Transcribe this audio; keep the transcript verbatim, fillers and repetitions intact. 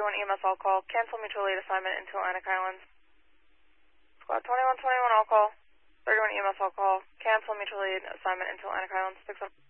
thirty-one E M S all call. Cancel mutual aid assignment into Atlantic Islands. Squad twenty-one twenty-one all call. thirty-one E M S all call. Cancel mutual aid assignment into Atlantic Islands. six one.